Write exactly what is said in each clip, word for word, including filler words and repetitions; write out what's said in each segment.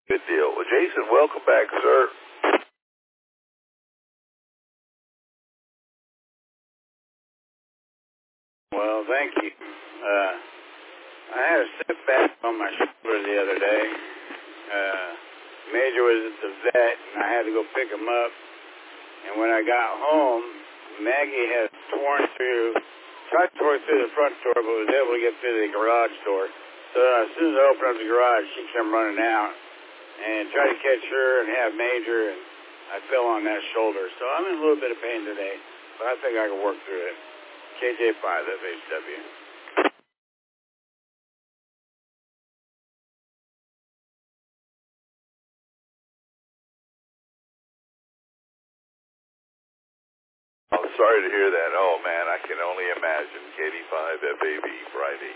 Good deal. Well, Jason, welcome back, sir. Well, thank you. Uh, I had a setback on my shoulder the other day. Uh, Major was at the vet, and I had to go pick him up. And when I got home, Maggie had torn through, tried to tore through the front door, but was able to get through the garage door. So as soon as I opened up the garage, she came running out and tried to catch her and have Major, and I fell on that shoulder. So I'm in a little bit of pain today, but I think I can work through it. K J five F H W. I'm sorry to hear that. Oh, man, I can only imagine. K D five F A B Friday.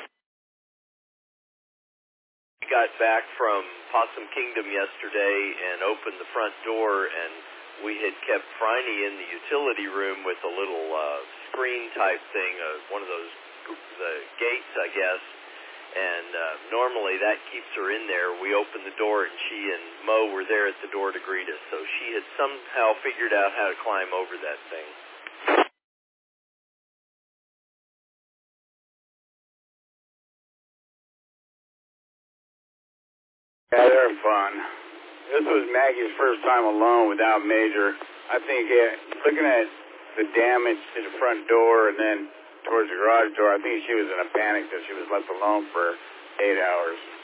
We got back from Possum Kingdom yesterday and opened the front door, and we had kept Franny in the utility room with a little uh, screen-type thing, uh, one of those the gates, I guess, and uh, normally that keeps her in there. We opened the door, and she and Mo were there at the door to greet us, so she had somehow figured out how to climb over that thing. Yeah, they're fun. This was Maggie's first time alone without Major. I think uh, looking at the damage to the front door and then towards the garage door, I think she was in a panic that she was left alone for eight hours.